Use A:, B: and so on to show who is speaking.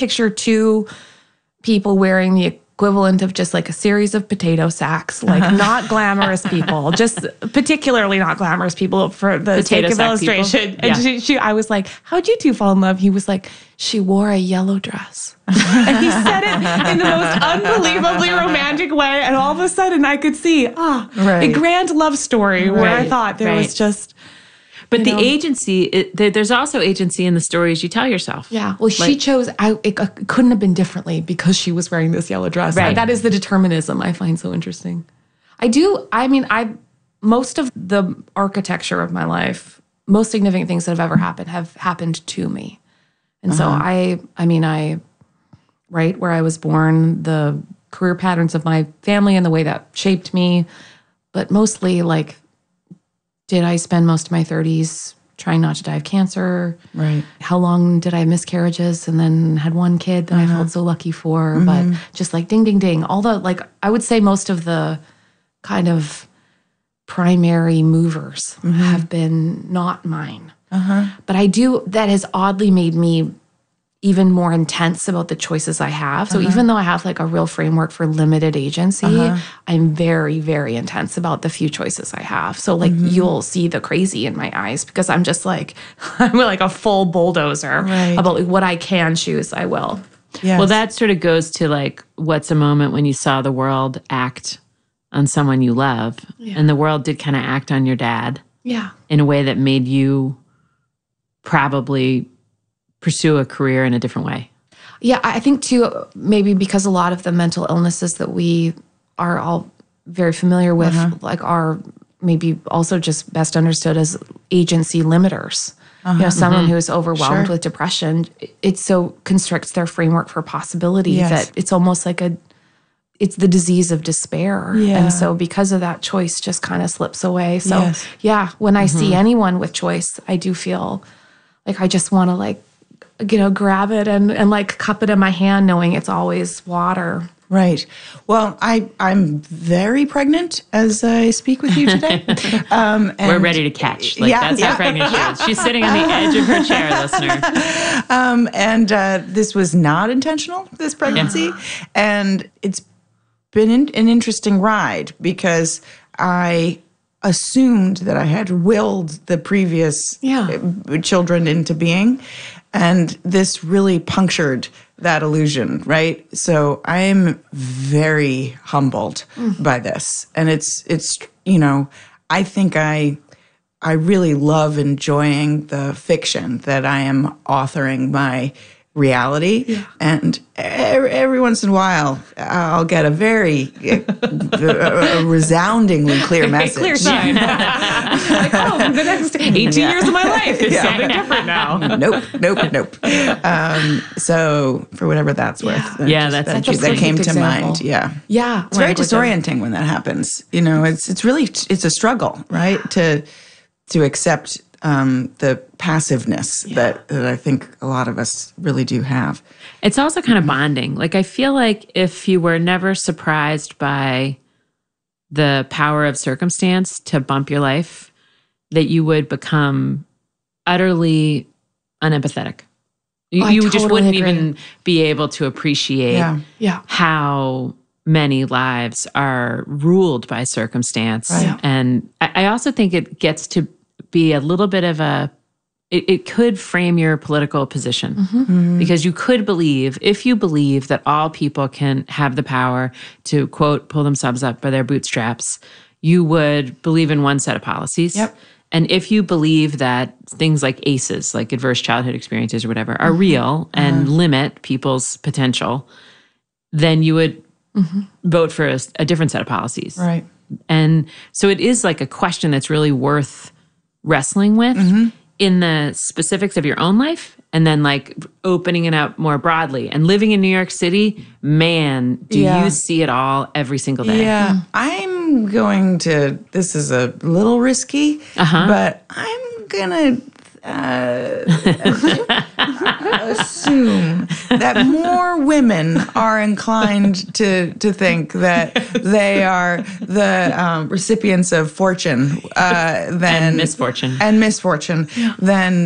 A: picture two people wearing the equivalent of just like a series of potato sacks, like not glamorous people, just particularly not glamorous people for the
B: Potato
A: sake of
B: sack
A: illustration.
B: people? Yeah.
A: And I was like, how'd you two fall in love? He was like, she wore a yellow dress. And he said it in the most unbelievably romantic way. And all of a sudden I could see, a grand love story where I thought there was just...
B: But the agency, there's also agency in the stories you tell yourself.
A: Yeah. Well, she chose, it couldn't have been differently because she was wearing this yellow dress.
B: Right.
A: That is the determinism I find so interesting. Most of the architecture of my life, most significant things that have ever happened have happened to me. And so right where I was born, the career patterns of my family and the way that shaped me, but mostly like, did I spend most of my 30s trying not to die of cancer?
C: Right.
A: How long did I have miscarriages and then had one kid that I felt so lucky for? But just like ding, ding, ding. All the, like, I would say most of the kind of primary movers have been not mine. But that has oddly made me even more intense about the choices I have. So even though I have like a real framework for limited agency, I'm very, very intense about the few choices I have. So like you'll see the crazy in my eyes because I'm just like, I'm like a full bulldozer about like what I can choose, I will.
C: Yes.
B: Well, that sort of goes to like, what's a moment when you saw the world act on someone you love, and the world did kind of act on your dad in a way that made you probably pursue a career in a different way.
A: Yeah, I think too, maybe because a lot of the mental illnesses that we are all very familiar with, like are maybe also just best understood as agency limiters. You know, someone who is overwhelmed with depression, it so constricts their framework for possibility that it's almost like it's the disease of despair.
C: Yeah.
A: And so because of that, choice just kind of slips away. So when I see anyone with choice, I do feel like I just want to like, grab it and like cup it in my hand, knowing it's always water.
C: Right. Well, I'm very pregnant as I speak with you today. And
B: we're ready to catch. That's how pregnant she is. She's sitting on the edge of her chair, listener.
C: This was not intentional, this pregnancy. And it's been an interesting ride because I assumed that I had willed the previous children into being. And this really punctured that illusion, right? So I am very humbled by this. And it's I think I really love enjoying the fiction that I am authoring my reality. Yeah. And every once in a while, I'll get a very a resoundingly clear message.
A: Clear sign. Like, the next 18 years of my life is something different now.
C: Nope. So for whatever that's worth. That came to mind. Yeah. It's very disorienting when that happens. It's a struggle, right? To accept the passiveness that I think a lot of us really do have.
B: It's also kind of bonding. Like, I feel like if you were never surprised by the power of circumstance to bump your life, that you would become utterly unempathetic. You just wouldn't even be able to appreciate how many lives are ruled by circumstance. Right. And I also think it gets to be a little bit of it could frame your political position because you could believe, if you believe that all people can have the power to, quote, pull themselves up by their bootstraps, you would believe in one set of policies.
C: Yep.
B: And if you believe that things like ACEs, like adverse childhood experiences or whatever, are real and limit people's potential, then you would vote for a different set of policies.
C: Right.
B: And so it is like a question that's really worth wrestling with in the specifics of your own life, and then like opening it up more broadly. And living in New York City, man, do you see it all every single day.
C: Yeah. I'm going to, this is a little risky, but I'm going to assume that more women are inclined to think that they are the recipients of fortune
B: and misfortune
C: than